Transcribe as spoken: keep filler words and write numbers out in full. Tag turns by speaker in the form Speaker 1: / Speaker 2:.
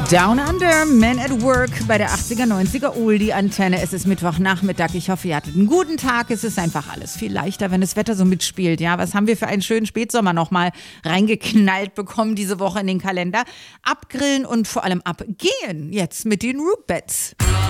Speaker 1: Down Under, Men at Work bei der achtziger, neunziger Oldie-Antenne. Es ist Mittwochnachmittag. Ich hoffe, ihr hattet einen guten Tag. Es ist einfach alles viel leichter, wenn das Wetter so mitspielt. Ja, was haben wir für einen schönen Spätsommer nochmal reingeknallt bekommen diese Woche in den Kalender? Abgrillen und vor allem abgehen jetzt mit den Rootbeds.